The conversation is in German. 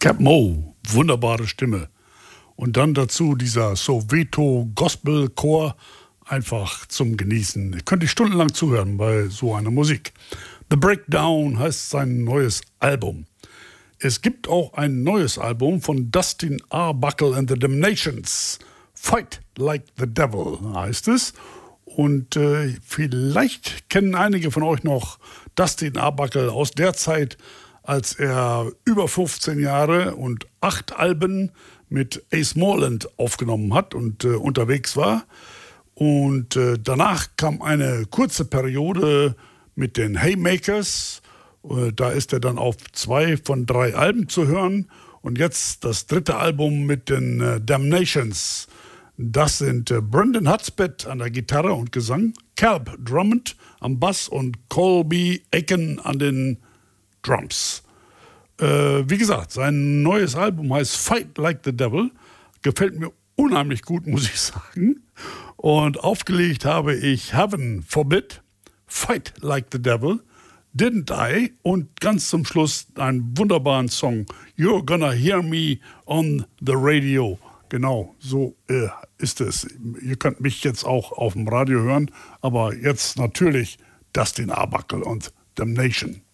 Cap Mo, wunderbare Stimme. Und dann dazu dieser Soweto Gospel Chor, einfach zum Genießen. Ich könnte stundenlang zuhören bei so einer Musik. The Breakdown heißt sein neues Album. Es gibt auch ein neues Album von Dustin Arbuckle and the Damnations. Fight Like the Devil heißt es. Und vielleicht kennen einige von euch noch Dustin Arbuckle aus der Zeit, als er über 15 Jahre und 8 Alben mit Ace Moreland aufgenommen hat und unterwegs war. Und danach kam eine kurze Periode mit den Haymakers. Da ist er dann auf 2 von 3 Alben zu hören. Und jetzt das 3. Album mit den Damnations. Das sind Brendan Hudspeth an der Gitarre und Gesang, Caleb Drummond am Bass und Colby Aiken an den Drums. Wie gesagt, sein neues Album heißt Fight Like the Devil. Gefällt mir unheimlich gut, muss ich sagen. Und aufgelegt habe ich Heaven Forbid, Fight Like the Devil, Didn't I und ganz zum Schluss einen wunderbaren Song, You're Gonna Hear Me on the Radio. Genau, so ist es. Ihr könnt mich jetzt auch auf dem Radio hören, aber jetzt natürlich Dustin Arbuckle und Damnation.